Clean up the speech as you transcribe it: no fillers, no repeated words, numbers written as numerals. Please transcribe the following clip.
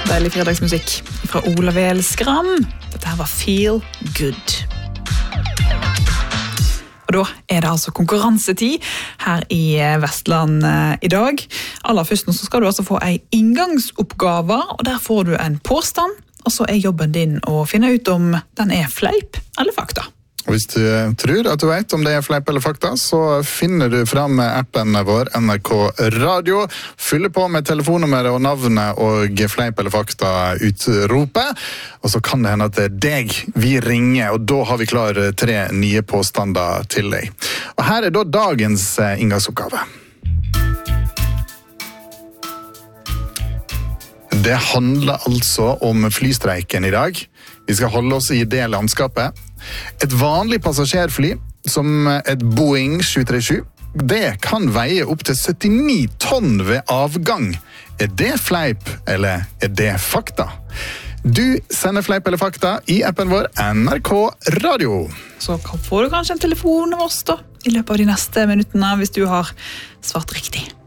Deilig fredagsmusikk fra Olav Elskram. Dette her var Feel Good. Og da det altså konkurransetid her i Vestland i dag. Aller først nå så skal du altså få en inngangsoppgave, og der får du en påstand, og så jobben din å finne ut om den fleip eller fakta. Og hvis du tror at du vet om det fleip eller fakta, så finner du frem appen vår NRK Radio, fyller på med telefonnummeret og navnet og fleip eller fakta utropet, og så kan det hende at det deg vi ringer, og da har vi klar 3 nye påstander til deg. Og her da dagens inngangsoppgave. Det handler altså om flystreiken i dag. Vi skal holde oss i det landskapet. Et vanlig passasjerfly, som et Boeing 737, det kan veie opp til 79 tonn ved avgang. Det fleip, eller det fakta? Du sender fleip eller fakta i appen vår NRK Radio. Så får du kanskje en telefon av oss da, i løpet av de neste minuttene, hvis du har svart riktig.